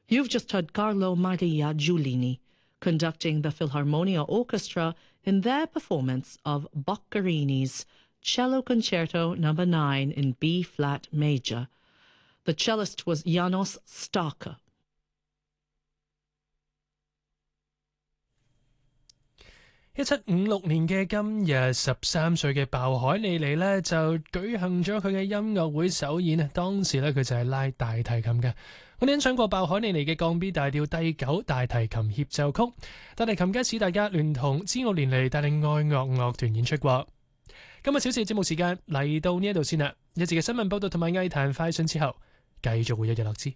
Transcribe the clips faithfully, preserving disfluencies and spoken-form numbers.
You've just heard Carlo Maria Giulini conducting the Philharmonia Orchestra in their performance of Boccherini's Cello Concerto Number nine in B-flat major. The cellist was Janos Starker. 一七五六年嘅今日，十三歲嘅鮑海利尼呢就舉行咗佢嘅音樂會首演啊！當時呢，佢就係拉大提琴嘅。我哋欣賞過鮑海利尼嘅降 B 大調第九大提琴協奏曲，大提琴家史大家聯同芝奧連尼帶領愛樂樂團演出過。今日小時節目時間嚟到呢一度先啦，一節嘅新聞報道同埋藝壇快訊之後，繼續會有日落之。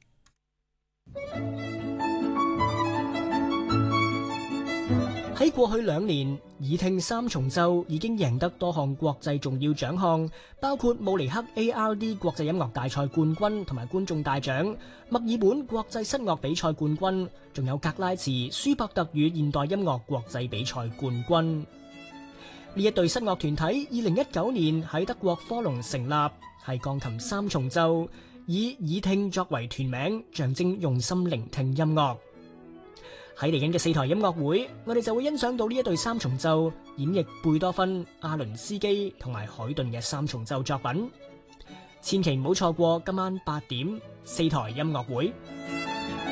喺過去兩年，耳聽三重奏已經贏得多項國際重要獎項，包括慕尼黑 A R D 國際音樂大賽冠軍同埋觀眾大獎、墨爾本國際室樂比賽冠軍，仲有格拉茨舒伯特與現代音樂國際比賽冠軍。呢一隊室樂團體二零一九年喺德國科隆成立，係鋼琴三重奏，以耳聽作為團名，象徵用心聆聽音樂。喺嚟緊嘅四台音樂會，我哋就會欣賞到呢一對三重奏演繹貝多芬、阿倫斯基同埋海頓嘅三重奏作品，千祈唔好錯過今晚八點四台音樂會。